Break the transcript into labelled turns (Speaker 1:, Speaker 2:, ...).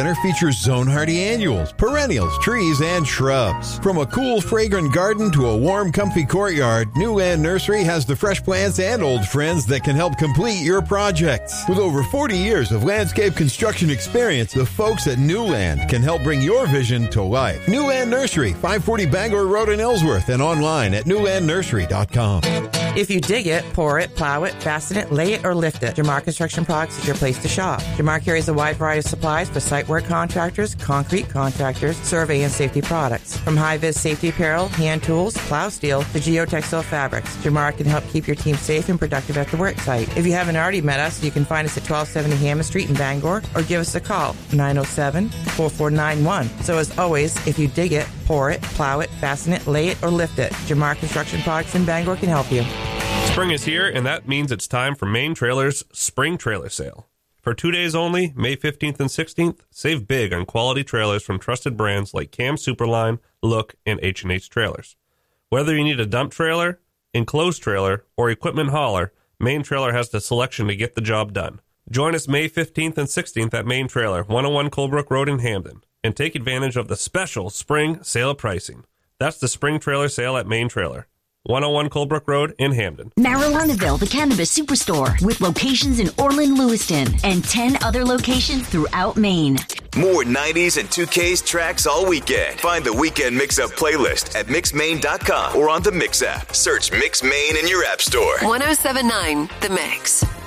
Speaker 1: Center features zone hardy annuals, perennials, trees, and shrubs. From a cool, fragrant garden to a warm, comfy courtyard, New Land Nursery has the fresh plants and old friends that can help complete your projects. With over 40 years of landscape construction experience, the folks at New Land can help bring your vision to life. New Land Nursery, 540 Bangor Road in Ellsworth, and online at newlandnursery.com.
Speaker 2: If you dig it, pour it, plow it, fasten it, lay it, or lift it, Jamar Construction Products is your place to shop. Jamar carries a wide variety of supplies for site work contractors, concrete contractors, survey and safety products. From high-vis safety apparel, hand tools, plow steel, to geotextile fabrics, Jamar can help keep your team safe and productive at the work site. If you haven't already met us, you can find us at 1270 Hammond Street in Bangor, or give us a call, 907-4491. So as always, if you dig it, pour it, plow it, fasten it, lay it, or lift it, Jamar Construction Products in Bangor can help you.
Speaker 3: Spring is here, and that means it's time for Main Trailer's Spring Trailer Sale. For 2 days only, May 15th and 16th, save big on quality trailers from trusted brands like Cam Superline, Look, and H&H Trailers. Whether you need a dump trailer, enclosed trailer, or equipment hauler, Main Trailer has the selection to get the job done. Join us May 15th and 16th at Main Trailer, 101 Colebrook Road in Hamden, and take advantage of the special spring sale pricing. That's the Spring Trailer Sale at Main Trailer, 101 Colebrook Road in Hamden.
Speaker 4: Marijuanaville, the Cannabis Superstore, with locations in Orland, Lewiston, and 10 other locations throughout Maine.
Speaker 5: More 90s and 2Ks tracks all weekend. Find the Weekend Mix-Up playlist at mixmaine.com or on the Mix app. Search Mix Maine in your app store.
Speaker 6: 107.9 The Mix.